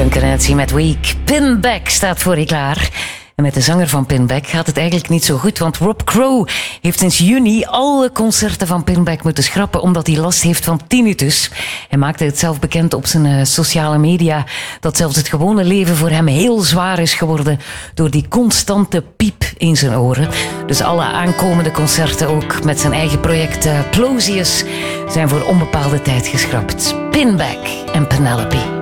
Duncan Hennessy met Weak. Pinback staat voor je klaar. En met de zanger van Pinback gaat het eigenlijk niet zo goed, want Rob Crow heeft sinds juni alle concerten van Pinback moeten schrappen omdat hij last heeft van tinnitus. Hij maakte het zelf bekend op zijn sociale media dat zelfs het gewone leven voor hem heel zwaar is geworden door die constante piep in zijn oren. Dus alle aankomende concerten, ook met zijn eigen project Plosius, zijn voor onbepaalde tijd geschrapt. Pinback en Penelope.